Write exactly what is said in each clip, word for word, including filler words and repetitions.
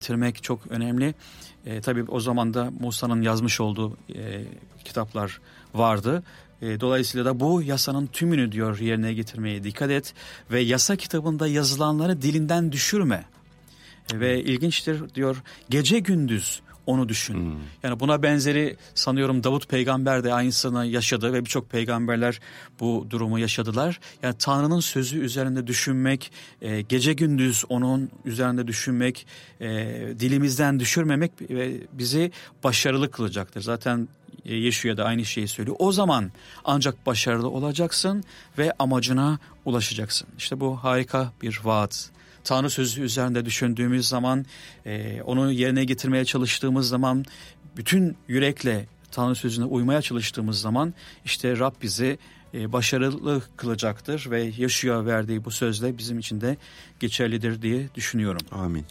getirmek çok önemli. E, tabii o zaman da Musa'nın yazmış olduğu e, kitaplar vardı. E, dolayısıyla da bu yasanın tümünü diyor yerine getirmeye dikkat et ve yasa kitabında yazılanları dilinden düşürme. E, ve ilginçtir diyor, gece gündüz onu düşün. Hmm. Yani buna benzeri sanıyorum Davut peygamber de aynısını yaşadı ve birçok peygamberler bu durumu yaşadılar. Yani Tanrı'nın sözü üzerinde düşünmek, e, gece gündüz onun üzerinde düşünmek, e, dilimizden düşürmemek ve bizi başarılı kılacaktır. Zaten e, Yeşua da aynı şeyi söylüyor. O zaman ancak başarılı olacaksın ve amacına ulaşacaksın. İşte bu harika bir vaat. Tanrı sözü üzerinde düşündüğümüz zaman, e, onu yerine getirmeye çalıştığımız zaman, bütün yürekle Tanrı sözüne uymaya çalıştığımız zaman işte Rab bizi e, başarılı kılacaktır ve Yeşua verdiği bu sözle bizim için de geçerlidir diye düşünüyorum. Amin.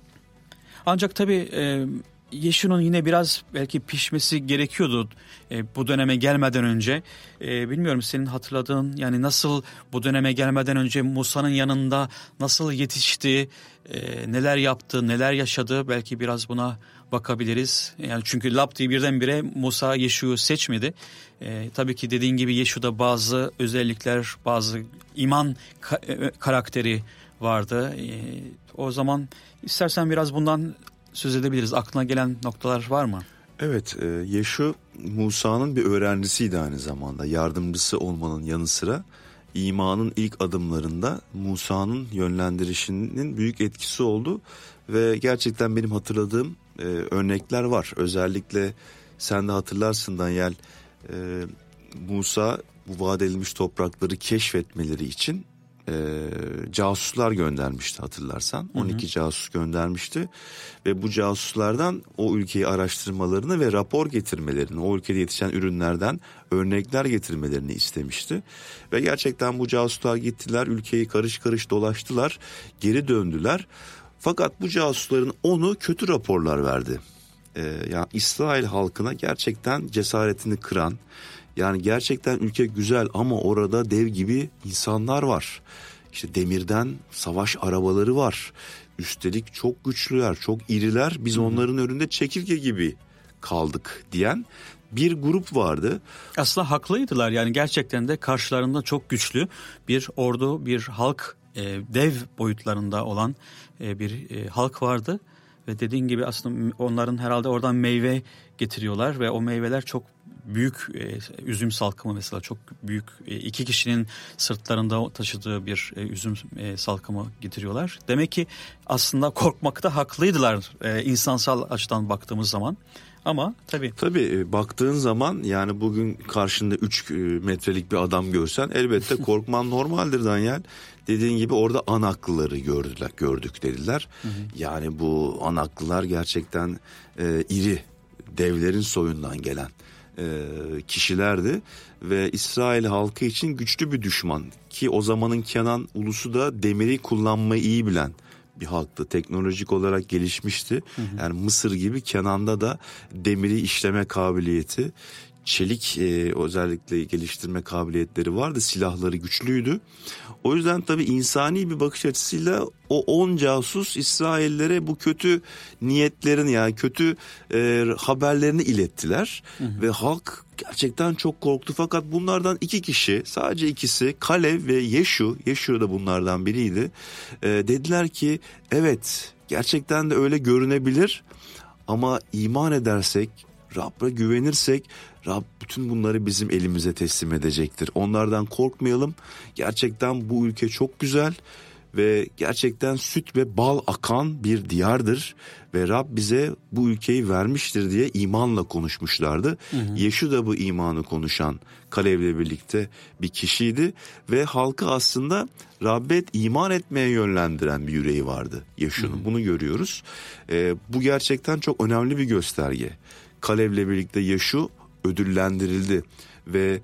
Ancak tabii e, Yeşua'nın yine biraz belki pişmesi gerekiyordu e, bu döneme gelmeden önce. E, bilmiyorum senin hatırladığın, yani nasıl bu döneme gelmeden önce Musa'nın yanında nasıl yetişti, e, neler yaptı, neler yaşadı, belki biraz buna bakabiliriz. Yani çünkü lap diye birdenbire Musa Yeşua'yı seçmedi. E, tabii ki dediğin gibi Yeşua'da bazı özellikler, bazı iman ka- karakteri vardı. E, o zaman istersen biraz bundan söz edebiliriz. Aklına gelen noktalar var mı? Evet, e, Yeşua Musa'nın bir öğrencisiydi aynı zamanda. Yardımcısı olmanın yanı sıra imanın ilk adımlarında Musa'nın yönlendirişinin büyük etkisi oldu. Ve gerçekten benim hatırladığım e, örnekler var. Özellikle sen de hatırlarsın Daniel, e, Musa bu vaat edilmiş toprakları keşfetmeleri için E, casuslar göndermişti hatırlarsan. on iki hı hı. Casus göndermişti ve bu casuslardan o ülkeyi araştırmalarını ve rapor getirmelerini, o ülkede yetişen ürünlerden örnekler getirmelerini istemişti. Ve gerçekten bu casuslar gittiler, ülkeyi karış karış dolaştılar, geri döndüler. Fakat bu casusların onu kötü raporlar verdi. Ee, yani İsrail halkına gerçekten cesaretini kıran, yani gerçekten ülke güzel ama orada dev gibi insanlar var. İşte demirden savaş arabaları var. Üstelik çok güçlüler, çok iriler. Biz hmm. onların önünde çekirge gibi kaldık diyen bir grup vardı. Aslında haklıydılar, yani gerçekten de karşılarında çok güçlü bir ordu, bir halk, e, dev boyutlarında olan e, bir e, halk vardı. Ve dediğin gibi aslında onların herhalde oradan meyve getiriyorlar ve o meyveler çok büyük, e, üzüm salkımı mesela çok büyük, e, iki kişinin sırtlarında taşıdığı bir e, üzüm e, salkımı getiriyorlar. Demek ki aslında korkmakta haklıydılar e, insansal açıdan baktığımız zaman. Ama tabii. Tabii baktığın zaman yani bugün karşında üç metrelik bir adam görsen elbette korkman normaldir Daniel. Dediğin gibi orada Anaklıları gördüler, gördük dediler. Hı hı. Yani bu Anaklılar gerçekten e, iri devlerin soyundan gelen e, kişilerdi. Ve İsrail halkı için güçlü bir düşman ki o zamanın Kenan ulusu da demiri kullanmayı iyi bilen bir halktı. Teknolojik olarak gelişmişti. Hı hı. Yani Mısır gibi Kenan'da da demiri işleme kabiliyeti, çelik e, özellikle geliştirme kabiliyetleri vardı. Silahları güçlüydü. O yüzden tabii insani bir bakış açısıyla o on casus İsraillere bu kötü niyetlerini, yani kötü e, haberlerini ilettiler. Hı hı. Ve halk gerçekten çok korktu. Fakat bunlardan iki kişi, sadece ikisi, Kalev ve Yeşu, Yeşu da bunlardan biriydi. E, dediler ki evet, gerçekten de öyle görünebilir ama iman edersek, Rab'be güvenirsek Rab bütün bunları bizim elimize teslim edecektir. Onlardan korkmayalım. Gerçekten bu ülke çok güzel ve gerçekten süt ve bal akan bir diyardır. Ve Rab bize bu ülkeyi vermiştir diye imanla konuşmuşlardı. Hı hı. Yeşu da bu imanı konuşan Kalev'le birlikte bir kişiydi. Ve halkı aslında Rab'be iman etmeye yönlendiren bir yüreği vardı Yeşu'nun. Hı hı. Bunu görüyoruz. Ee, bu gerçekten çok önemli bir gösterge. Kalev'le birlikte Yeşu ödüllendirildi ve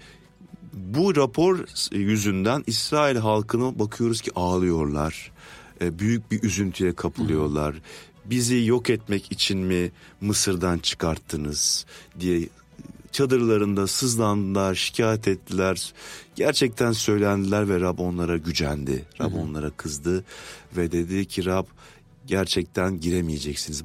bu rapor yüzünden İsrail halkına bakıyoruz ki ağlıyorlar. E, büyük bir üzüntüye kapılıyorlar. Hı. Bizi yok etmek için mi Mısır'dan çıkarttınız diye çadırlarında sızlandılar, şikayet ettiler. Gerçekten söylendiler ve Rab onlara gücendi. Rab hı hı. onlara kızdı ve dedi ki Rab gerçekten giremeyeceksiniz.